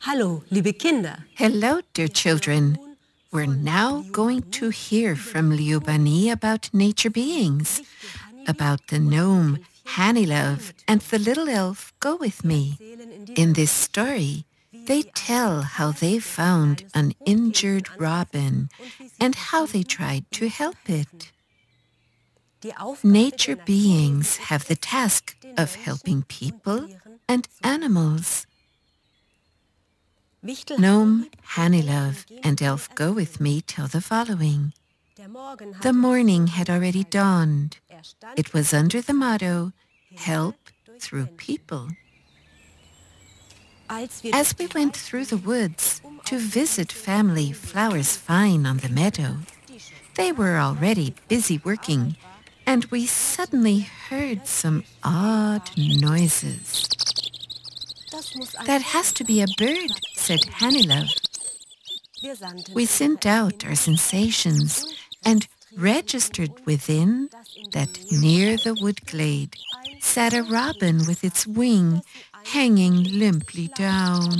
Hallo, liebe Kinder. Hello, dear children. We're now going to hear from Liubani about nature beings, about the gnome, Hanilove, and the little elf, Go With Me. In this story, they tell how they found an injured robin and how they tried to help it. Nature beings have the task of helping people and animals. Gnome, Hanilove, and Elf Go With Me tell the following. The morning had already dawned. It was under the motto, Help Through People. As we went through the woods to visit family Flowers Fine on the meadow, they were already busy working, and we suddenly heard some odd noises. That has to be a bird, said Hanilove. We sent out our sensations and registered within that near the wood glade sat a robin with its wing hanging limply down.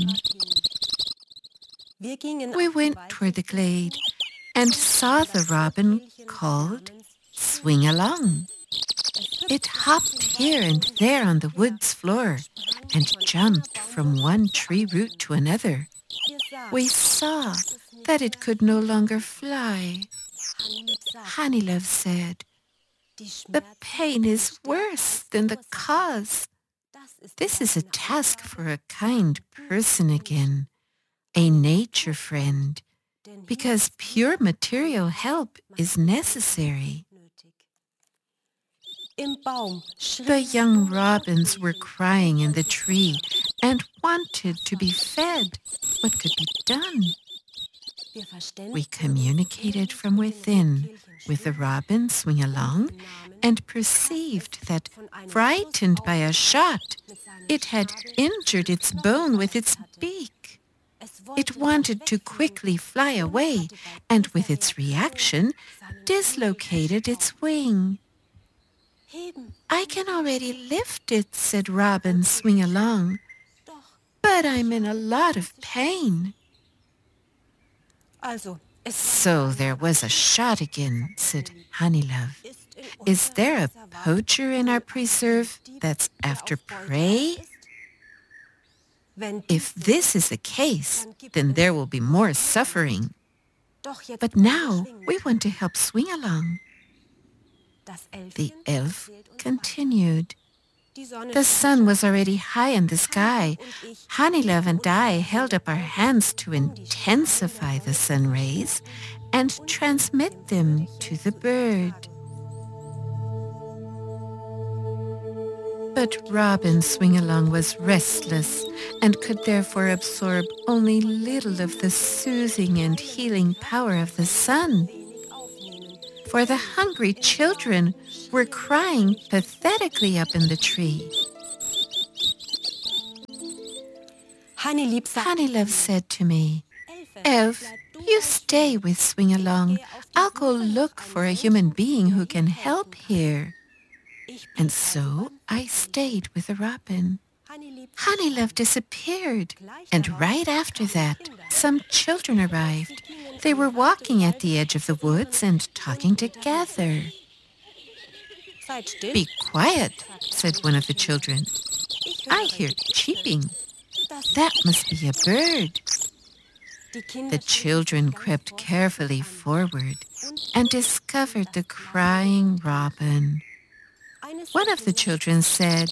We went toward the glade and saw the robin called Swing Along. It hopped here and there on the wood's floor and jumped from one tree root to another. We saw that it could no longer fly. Hanilove said, The pain is worse than the cause. This is a task for a kind person again, a nature friend, because pure material help is necessary. The young robins were crying in the tree and wanted to be fed. What could be done? We communicated from within with the robin Swing Along and perceived that, frightened by a shot, it had injured its bone with its beak. It wanted to quickly fly away and with its reaction dislocated its wing. I can already lift it, said Robin Swing Along, but I'm in a lot of pain. So there was a shot again, said Hanilove. Is there a poacher in our preserve that's after prey? If this is the case, then there will be more suffering. But now we want to help Swing Along. The elf continued. The sun was already high in the sky. Hanilove and I held up our hands to intensify the sun rays and transmit them to the bird. But Robin Swing Along was restless and could therefore absorb only little of the soothing and healing power of the sun. For the hungry children were crying pathetically up in the tree. Hanilove said to me, Elf, you stay with Swing Along. I'll go look for a human being who can help here. And so I stayed with the robin. Hanilove disappeared, and right after that, some children arrived. They were walking at the edge of the woods and talking together. Be quiet, said one of the children. I hear cheeping. That must be a bird. The children crept carefully forward and discovered the crying robin. One of the children said,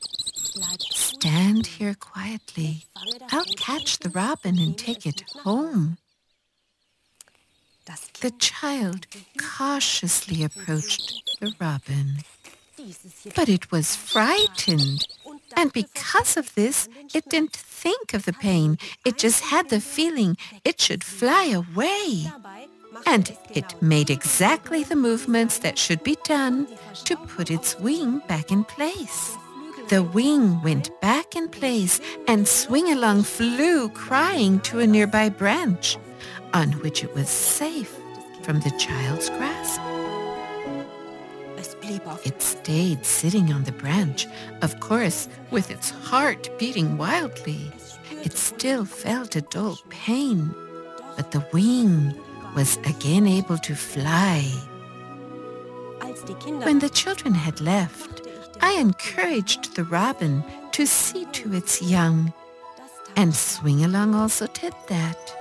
Stand here quietly. I'll catch the robin and take it home. The child cautiously approached the robin. But it was frightened, and because of this, it didn't think of the pain. It just had the feeling it should fly away. And it made exactly the movements that should be done to put its wing back in place. The wing went back in place and Swing Along flew crying to a nearby branch, on which it was safe from the child's grasp. It stayed sitting on the branch, of course, with its heart beating wildly. It still felt a dull pain, but the wing was again able to fly. When the children had left, I encouraged the robin to see to its young, and Swing Along also did that.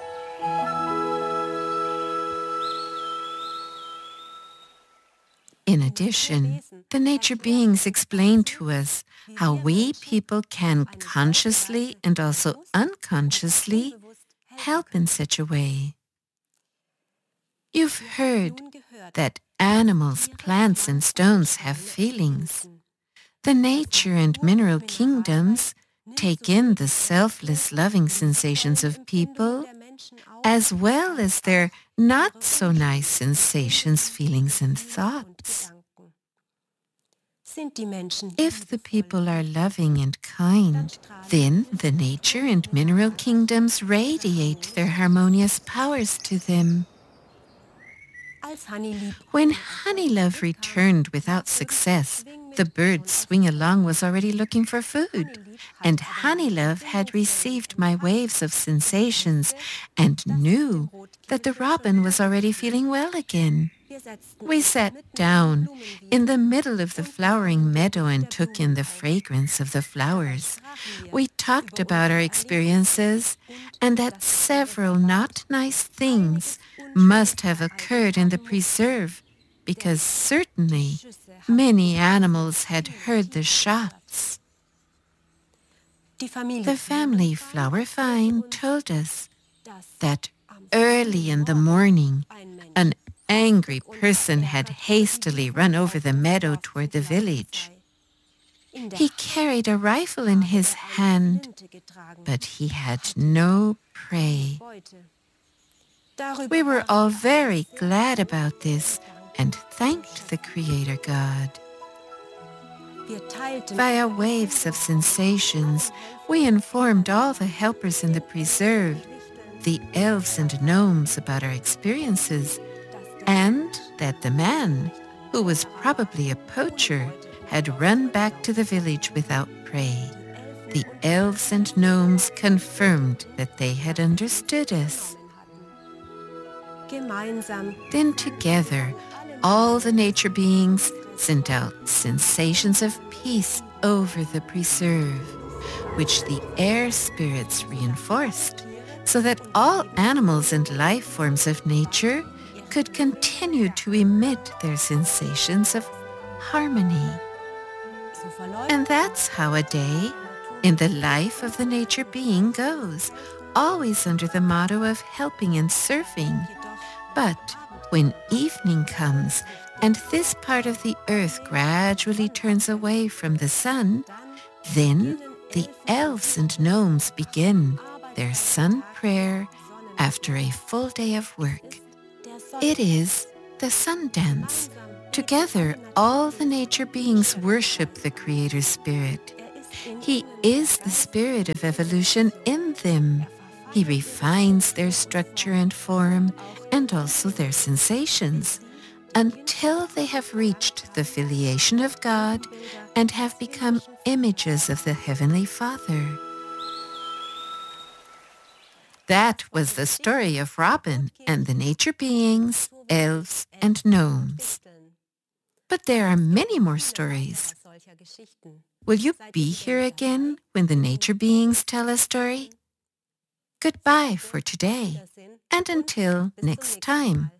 In addition, the nature beings explain to us how we people can consciously and also unconsciously help in such a way. You've heard that animals, plants, and stones have feelings. The nature and mineral kingdoms take in the selfless, loving sensations of people, as well as their not-so-nice sensations, feelings, and thoughts. If the people are loving and kind, then the nature and mineral kingdoms radiate their harmonious powers to them. When Honeylove returned without success, the bird Swing Along was already looking for food, and Honeylove had received my waves of sensations and knew that the robin was already feeling well again. We sat down in the middle of the flowering meadow and took in the fragrance of the flowers. We talked about our experiences and that several not nice things must have occurred in the preserve, because certainly many animals had heard the shots. The family Flower Vine told us that early in the morning, an angry person had hastily run over the meadow toward the village. He carried a rifle in his hand, but he had no prey. We were all very glad about this and thanked the Creator God. Via waves of sensations, we informed all the helpers in the preserve, the elves and gnomes, about our experiences, and that the man, who was probably a poacher, had run back to the village without prey. The elves and gnomes confirmed that they had understood us. Then together, all the nature beings sent out sensations of peace over the preserve, which the air spirits reinforced, so that all animals and life forms of nature could continue to emit their sensations of harmony. And that's how a day in the life of the nature being goes, always under the motto of helping and serving. But when evening comes and this part of the earth gradually turns away from the sun, then the elves and gnomes begin their sun prayer after a full day of work. It is the sun dance. Together, all the nature beings worship the Creator Spirit. He is the spirit of evolution in them. He refines their structure and form, and also their sensations, until they have reached the filiation of God and have become images of the Heavenly Father. That was the story of Robin and the nature beings, elves, and gnomes. But there are many more stories. Will you be here again when the nature beings tell a story? Goodbye for today, and until next time.